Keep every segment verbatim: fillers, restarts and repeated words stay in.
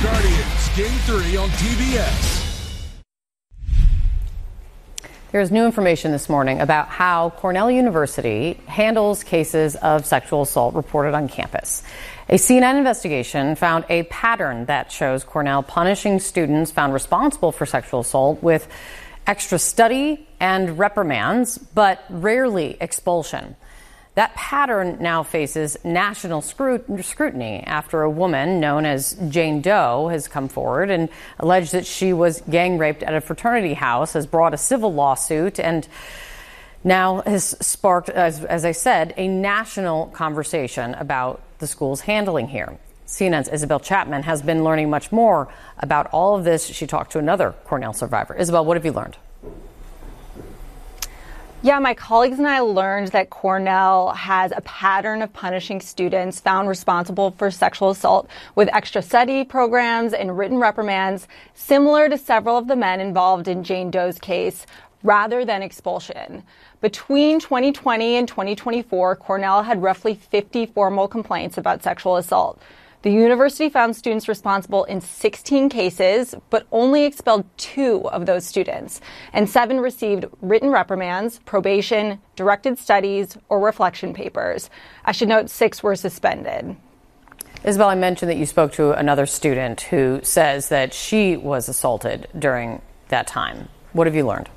Guardians Game three on T B S. There's new information this morning about how Cornell University handles cases of sexual assault reported on campus. A C N N investigation found a pattern that shows Cornell punishing students found responsible for sexual assault with extra study and reprimands, but rarely expulsion. That pattern now faces national scrutiny after a woman known as Jane Doe has come forward and alleged that she was gang raped at a fraternity house, has brought a civil lawsuit, and now has sparked, as, as I said, a national conversation about the school's handling here. C N N's Isabel Chapman has been learning much more about all of this. She talked to another Cornell survivor. Isabel, what have you learned? Yeah, my colleagues and I learned that Cornell has a pattern of punishing students found responsible for sexual assault with extra study programs and written reprimands, similar to several of the men involved in Jane Doe's case, rather than expulsion. Between twenty twenty and twenty twenty-four, Cornell had roughly fifty formal complaints about sexual assault. The university found students responsible in sixteen cases, but only expelled two of those students, and seven received written reprimands, probation, directed studies, or reflection papers. I should note six were suspended. Isabel, I mentioned that you spoke to another student who says that she was assaulted during that time. What have you learned?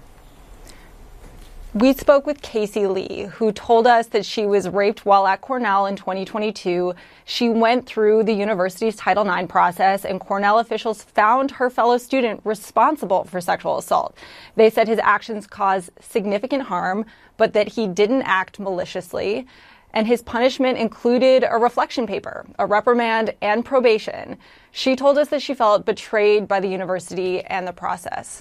We spoke with Casey Lee, who told us that she was raped while at Cornell in twenty twenty-two. She went through the university's Title nine process, and Cornell officials found her fellow student responsible for sexual assault. They said his actions caused significant harm, but that he didn't act maliciously. And his punishment included a reflection paper, a reprimand, and probation. She told us that she felt betrayed by the university and the process.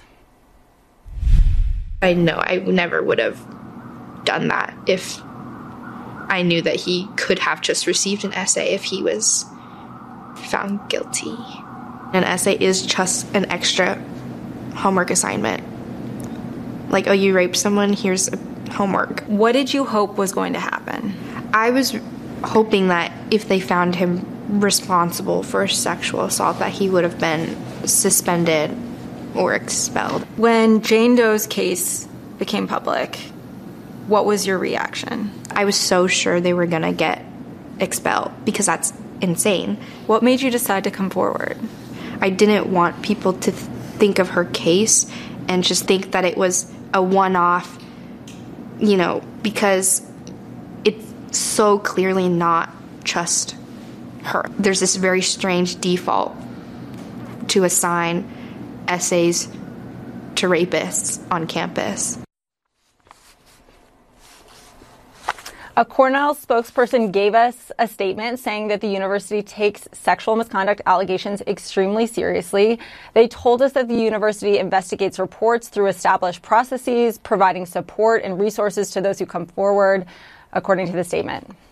I know I never would have done that if I knew that he could have just received an essay if he was found guilty. An essay is just an extra homework assignment. Like, oh, you raped someone, here's a homework. What did you hope was going to happen? I was hoping that if they found him responsible for sexual assault, that he would have been suspended or expelled. When Jane Doe's case became public, what was your reaction? I was so sure they were going to get expelled because that's insane. What made you decide to come forward? I didn't want people to th- think of her case and just think that it was a one-off, you know, because it's so clearly not just her. There's this very strange default to assign essays to rapists on campus. A Cornell spokesperson gave us a statement saying that the university takes sexual misconduct allegations extremely seriously. They told us that the university investigates reports through established processes, providing support and resources to those who come forward, according to the statement.